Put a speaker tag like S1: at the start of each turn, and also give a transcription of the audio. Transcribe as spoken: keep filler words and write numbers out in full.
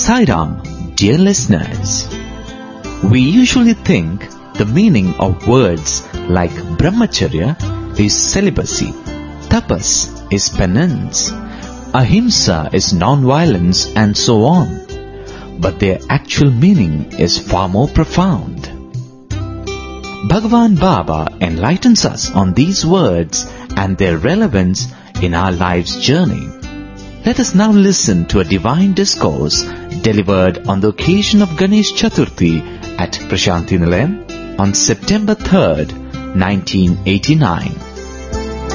S1: Sai Ram, dear listeners. We usually think the meaning of words like brahmacharya is celibacy, tapas is penance, ahimsa is non-violence, and so on. But their actual meaning is far more profound. Bhagavan Baba enlightens us on these words and their relevance in our life's journey. Let us now listen to a divine discourse delivered on the occasion of Ganesh Chaturthi at Prashanti Nilayam on September third, nineteen eighty-nine.